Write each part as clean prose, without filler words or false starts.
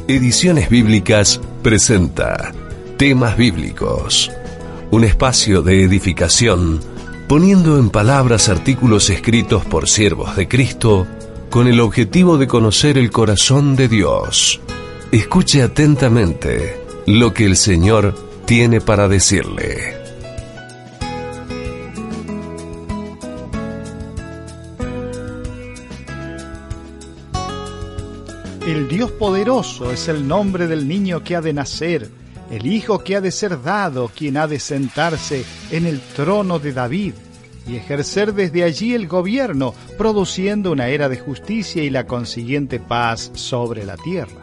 Ediciones Bíblicas presenta Temas Bíblicos, un espacio de edificación, poniendo en palabras artículos escritos por siervos de Cristo con el objetivo de conocer el corazón de Dios. Escuche atentamente lo que el Señor tiene para decirle. El Dios poderoso es el nombre del niño que ha de nacer, el hijo que ha de ser dado, quien ha de sentarse en el trono de David y ejercer desde allí el gobierno, produciendo una era de justicia y la consiguiente paz sobre la tierra.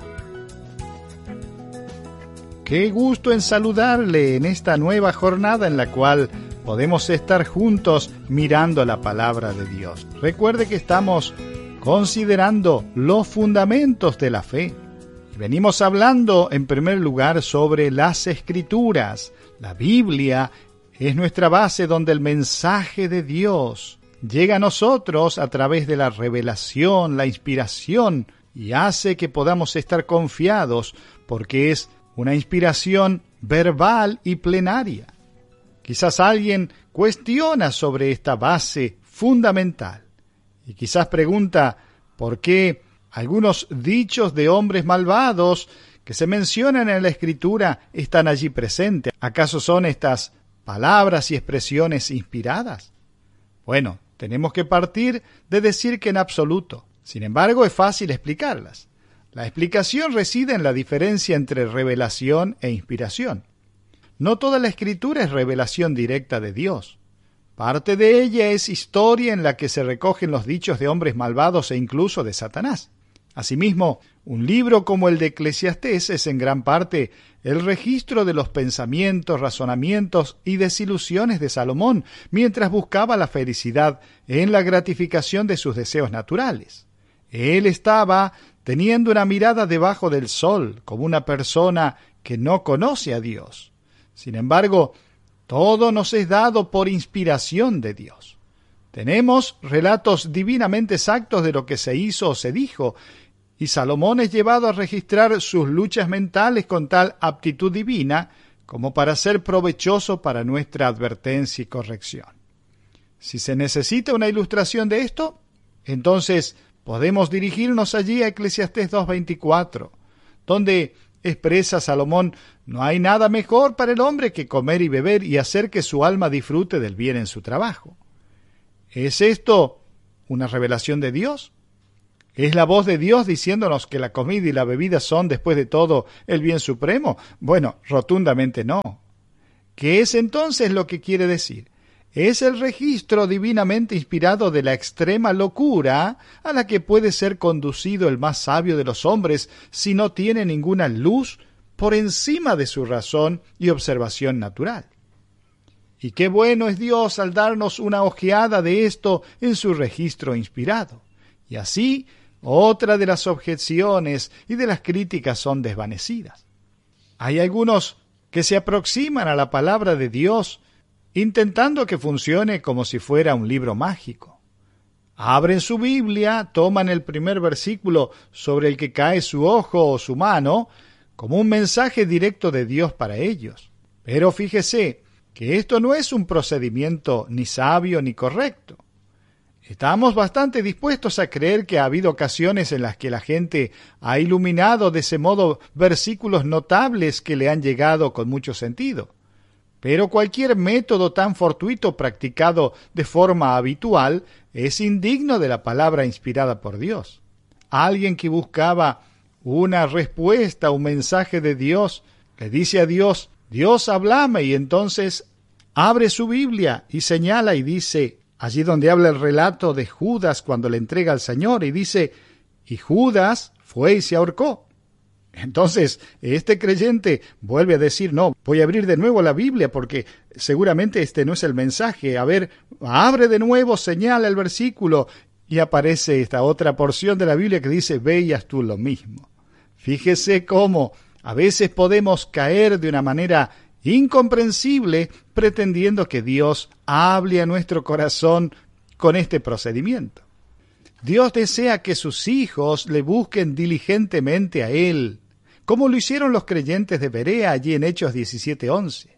Qué gusto en saludarle en esta nueva jornada en la cual podemos estar juntos mirando la palabra de Dios. Recuerde que estamos considerando los fundamentos de la fe. Venimos hablando en primer lugar sobre las Escrituras. La Biblia es nuestra base donde el mensaje de Dios llega a nosotros a través de la revelación, la inspiración, y hace que podamos estar confiados porque es una inspiración verbal y plenaria. Quizás alguien cuestiona sobre esta base fundamental. Y quizás pregunta por qué algunos dichos de hombres malvados que se mencionan en la Escritura están allí presentes. ¿Acaso son estas palabras y expresiones inspiradas? Bueno, tenemos que partir de decir que en absoluto. Sin embargo, es fácil explicarlas. La explicación reside en la diferencia entre revelación e inspiración. No toda la Escritura es revelación directa de Dios. Parte de ella es historia en la que se recogen los dichos de hombres malvados e incluso de Satanás. Asimismo, un libro como el de Eclesiastés es en gran parte el registro de los pensamientos, razonamientos y desilusiones de Salomón mientras buscaba la felicidad en la gratificación de sus deseos naturales. Él estaba teniendo una mirada debajo del sol, como una persona que no conoce a Dios. Sin embargo, todo nos es dado por inspiración de Dios. Tenemos relatos divinamente exactos de lo que se hizo o se dijo, y Salomón es llevado a registrar sus luchas mentales con tal aptitud divina como para ser provechoso para nuestra advertencia y corrección. Si se necesita una ilustración de esto, entonces podemos dirigirnos allí a Eclesiastés 2:24, donde expresa Salomón: no hay nada mejor para el hombre que comer y beber y hacer que su alma disfrute del bien en su trabajo. ¿Es esto una revelación de Dios? ¿Es la voz de Dios diciéndonos que la comida y la bebida son, después de todo, el bien supremo? Bueno, rotundamente no. ¿Qué es entonces lo que quiere decir? Es el registro divinamente inspirado de la extrema locura a la que puede ser conducido el más sabio de los hombres si no tiene ninguna luz por encima de su razón y observación natural. Y qué bueno es Dios al darnos una ojeada de esto en su registro inspirado. Y así, otra de las objeciones y de las críticas son desvanecidas. Hay algunos que se aproximan a la palabra de Dios intentando que funcione como si fuera un libro mágico. Abren su Biblia, toman el primer versículo sobre el que cae su ojo o su mano como un mensaje directo de Dios para ellos. Pero fíjese que esto no es un procedimiento ni sabio ni correcto. Estamos bastante dispuestos a creer que ha habido ocasiones en las que la gente ha iluminado de ese modo versículos notables que le han llegado con mucho sentido. Pero cualquier método tan fortuito practicado de forma habitual es indigno de la palabra inspirada por Dios. Alguien que buscaba una respuesta, un mensaje de Dios, le dice a Dios: Dios, háblame, y entonces abre su Biblia y señala y dice, allí donde habla el relato de Judas cuando le entrega al Señor, y dice: y Judas fue y se ahorcó. Entonces, este creyente vuelve a decir: no, voy a abrir de nuevo la Biblia porque seguramente este no es el mensaje. A ver, abre de nuevo, señala el versículo y aparece esta otra porción de la Biblia que dice: ve y haz tú lo mismo. Fíjese cómo a veces podemos caer de una manera incomprensible pretendiendo que Dios hable a nuestro corazón con este procedimiento. Dios desea que sus hijos le busquen diligentemente a Él, como lo hicieron los creyentes de Berea allí en Hechos 17:11.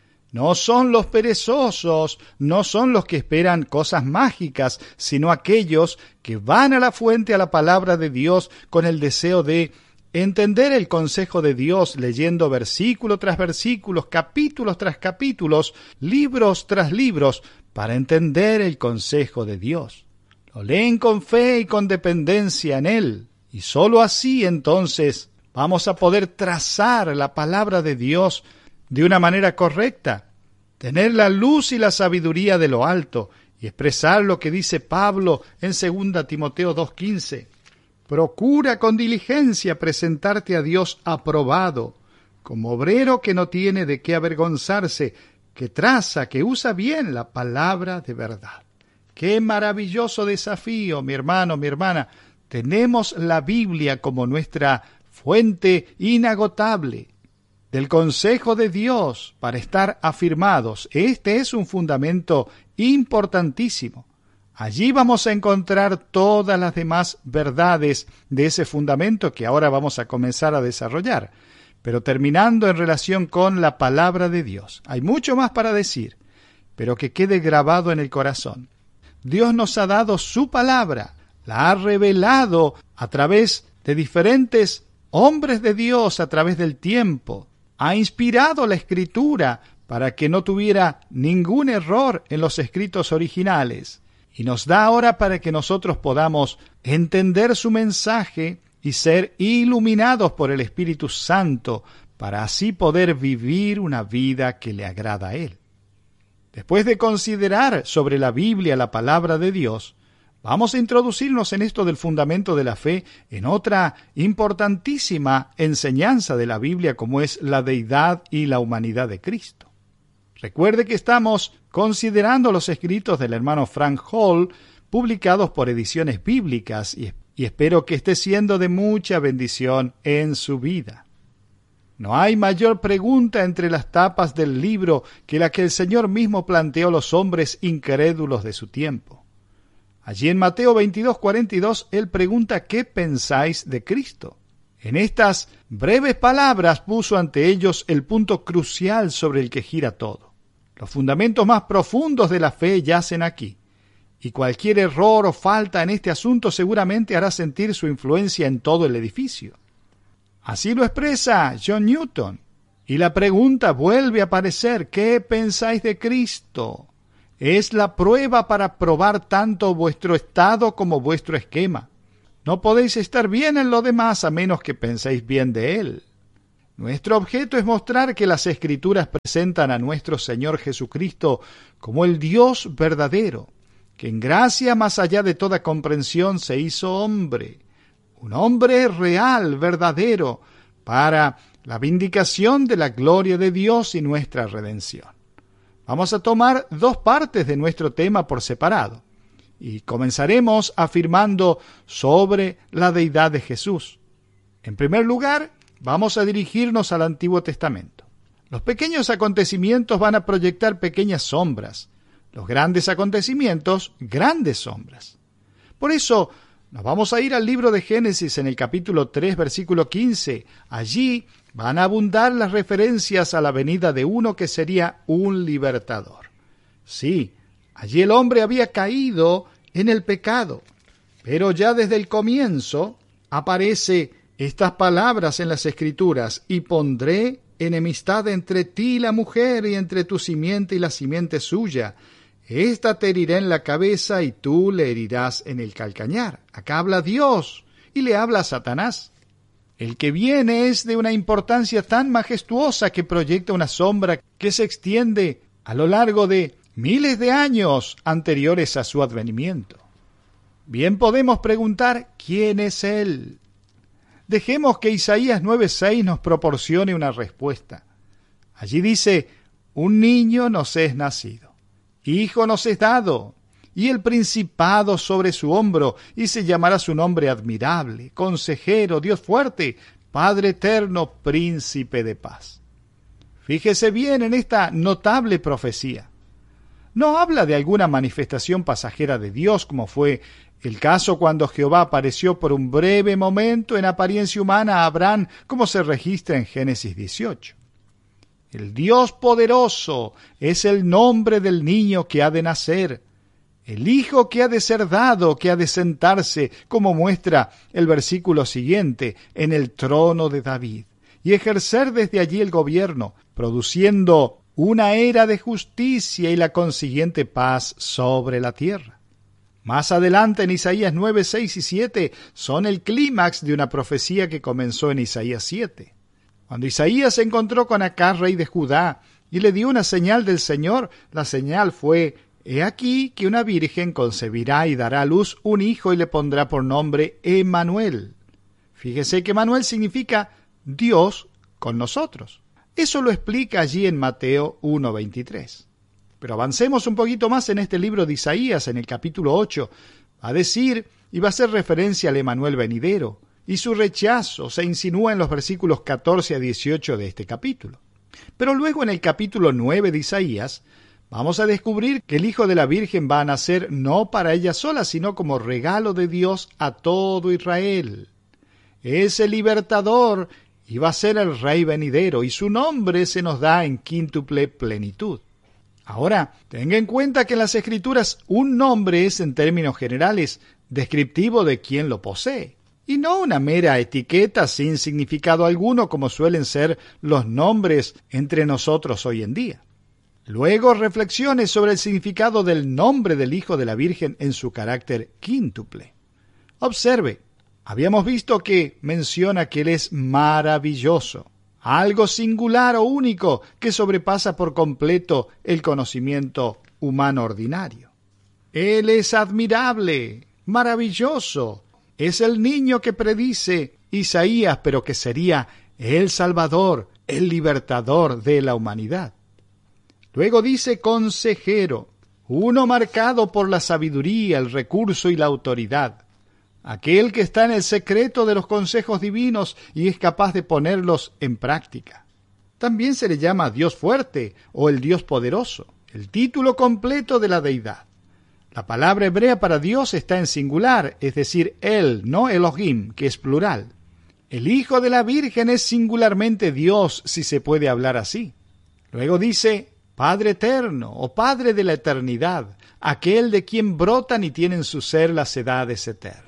No son los perezosos, no son los que esperan cosas mágicas, sino aquellos que van a la fuente, a la palabra de Dios, con el deseo de entender el consejo de Dios, leyendo versículo tras versículos, capítulos tras capítulos, libros tras libros, para entender el consejo de Dios. Lo leen con fe y con dependencia en Él, y sólo así entonces vamos a poder trazar la palabra de Dios de una manera correcta, tener la luz y la sabiduría de lo alto y expresar lo que dice Pablo en 2 Timoteo 2:15. Procura con diligencia presentarte a Dios aprobado, como obrero que no tiene de qué avergonzarse, que traza, que usa bien la palabra de verdad. ¡Qué maravilloso desafío, mi hermano, mi hermana! Tenemos la Biblia como nuestra fuente inagotable del consejo de Dios para estar afirmados. Este es un fundamento importantísimo. Allí vamos a encontrar todas las demás verdades de ese fundamento que ahora vamos a comenzar a desarrollar. Pero terminando en relación con la palabra de Dios. Hay mucho más para decir, pero que quede grabado en el corazón. Dios nos ha dado su palabra, la ha revelado a través de diferentes hombres de Dios a través del tiempo. Ha inspirado la Escritura para que no tuviera ningún error en los escritos originales. Y nos da ahora para que nosotros podamos entender su mensaje y ser iluminados por el Espíritu Santo para así poder vivir una vida que le agrada a Él. Después de considerar sobre la Biblia la palabra de Dios, vamos a introducirnos en esto del fundamento de la fe en otra importantísima enseñanza de la Biblia como es la deidad y la humanidad de Cristo. Recuerde que estamos considerando los escritos del hermano Frank Hall publicados por Ediciones Bíblicas y espero que esté siendo de mucha bendición en su vida. No hay mayor pregunta entre las tapas del libro que la que el Señor mismo planteó a los hombres incrédulos de su tiempo. Allí en Mateo 22:42, Él pregunta ¿qué pensáis de Cristo? En estas breves palabras puso ante ellos el punto crucial sobre el que gira todo. Los fundamentos más profundos de la fe yacen aquí, y cualquier error o falta en este asunto seguramente hará sentir su influencia en todo el edificio. Así lo expresa John Newton, y la pregunta vuelve a aparecer, ¿qué pensáis de Cristo? Es la prueba para probar tanto vuestro estado como vuestro esquema. No podéis estar bien en lo demás a menos que penséis bien de Él. Nuestro objeto es mostrar que las Escrituras presentan a nuestro Señor Jesucristo como el Dios verdadero, que en gracia más allá de toda comprensión se hizo hombre, un hombre real, verdadero, para la vindicación de la gloria de Dios y nuestra redención. Vamos a tomar dos partes de nuestro tema por separado, y comenzaremos afirmando sobre la deidad de Jesús. En primer lugar, vamos a dirigirnos al Antiguo Testamento. Los pequeños acontecimientos van a proyectar pequeñas sombras, los grandes acontecimientos, grandes sombras. Por eso, nos vamos a ir al libro de Génesis en el capítulo 3, versículo 15. Allí van a abundar las referencias a la venida de uno que sería un libertador. Sí, allí el hombre había caído en el pecado, pero ya desde el comienzo aparece estas palabras en las Escrituras: y pondré enemistad entre ti y la mujer, y entre tu simiente y la simiente suya. Esta te herirá en la cabeza y tú le herirás en el calcañar. Acá habla Dios y le habla a Satanás. El que viene es de una importancia tan majestuosa que proyecta una sombra que se extiende a lo largo de miles de años anteriores a su advenimiento. Bien podemos preguntar, ¿quién es Él? Dejemos que Isaías 9:6 nos proporcione una respuesta. Allí dice, un niño nos es nacido, hijo nos es dado, y el principado sobre su hombro, y se llamará su nombre admirable, consejero, Dios fuerte, Padre eterno, príncipe de paz. Fíjese bien en esta notable profecía. No habla de alguna manifestación pasajera de Dios, como fue el caso cuando Jehová apareció por un breve momento en apariencia humana a Abraham, como se registra en Génesis 18. El Dios poderoso es el nombre del niño que ha de nacer, el hijo que ha de ser dado, que ha de sentarse, como muestra el versículo siguiente, en el trono de David, y ejercer desde allí el gobierno, produciendo una era de justicia y la consiguiente paz sobre la tierra. Más adelante en Isaías 9, 6 y 7 son el clímax de una profecía que comenzó en Isaías 7. Cuando Isaías se encontró con Acaz, rey de Judá, y le dio una señal del Señor, la señal fue: he aquí que una virgen concebirá y dará a luz un hijo y le pondrá por nombre Emmanuel. Fíjese que Emmanuel significa Dios con nosotros. Eso lo explica allí en Mateo 1:23. Pero avancemos un poquito más en este libro de Isaías, en el capítulo 8. Va a decir y va a hacer referencia al Emmanuel venidero, y su rechazo se insinúa en los versículos 14 a 18 de este capítulo. Pero luego en el capítulo 9 de Isaías vamos a descubrir que el Hijo de la Virgen va a nacer no para ella sola, sino como regalo de Dios a todo Israel. Es el libertador y va a ser el Rey venidero, y su nombre se nos da en quíntuple plenitud. Ahora, tenga en cuenta que en las Escrituras un nombre es, en términos generales, descriptivo de quien lo posee, y no una mera etiqueta sin significado alguno como suelen ser los nombres entre nosotros hoy en día. Luego reflexione sobre el significado del nombre del Hijo de la Virgen en su carácter quíntuple. Observe, habíamos visto que menciona que Él es maravilloso, algo singular o único que sobrepasa por completo el conocimiento humano ordinario. Él es admirable, maravilloso, es el niño que predice Isaías, pero que sería el Salvador, el libertador de la humanidad. Luego dice consejero, uno marcado por la sabiduría, el recurso y la autoridad, aquel que está en el secreto de los consejos divinos y es capaz de ponerlos en práctica. También se le llama Dios fuerte o el Dios poderoso, el título completo de la deidad. La palabra hebrea para Dios está en singular, es decir, Él, no Elohim, que es plural. El Hijo de la Virgen es singularmente Dios, si se puede hablar así. Luego dice Padre eterno o Padre de la eternidad, aquel de quien brotan y tienen su ser las edades eternas.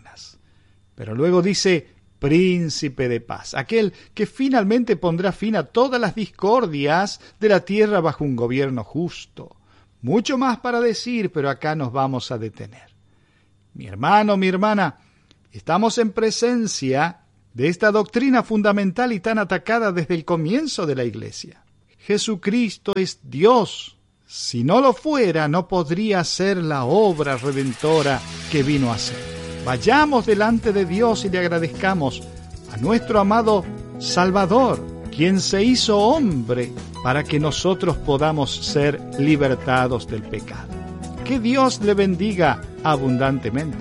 Pero luego dice Príncipe de paz, aquel que finalmente pondrá fin a todas las discordias de la tierra bajo un gobierno justo. Mucho más para decir, pero acá nos vamos a detener. Mi hermano, mi hermana, estamos en presencia de esta doctrina fundamental y tan atacada desde el comienzo de la Iglesia. Jesucristo es Dios. Si no lo fuera, no podría ser la obra redentora que vino a hacer. Vayamos delante de Dios y le agradezcamos a nuestro amado Salvador, quien se hizo hombre para que nosotros podamos ser libertados del pecado. Que Dios le bendiga abundantemente.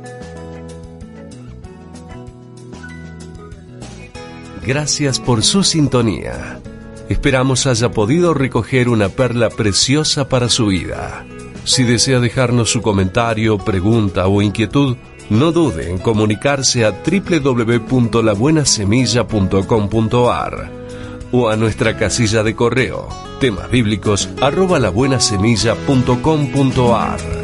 Gracias por su sintonía. Esperamos haya podido recoger una perla preciosa para su vida. Si desea dejarnos su comentario, pregunta o inquietud, no dude en comunicarse a www.labuenasemilla.com.ar o a nuestra casilla de correo temasbíblicos@labuenasemilla.com.ar.